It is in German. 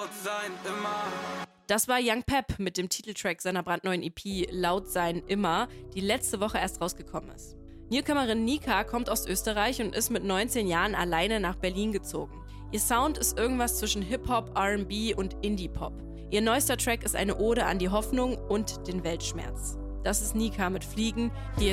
laut sein immer. Das war Young Pep mit dem Titeltrack seiner brandneuen EP Laut sein immer, die letzte Woche erst rausgekommen ist. Newcomerin Nika kommt aus Österreich und ist mit 19 Jahren alleine nach Berlin gezogen. Ihr Sound ist irgendwas zwischen Hip-Hop, R&B und Indie-Pop. Ihr neuester Track ist eine Ode an die Hoffnung und den Weltschmerz. Das ist Nika mit Fliegen, hier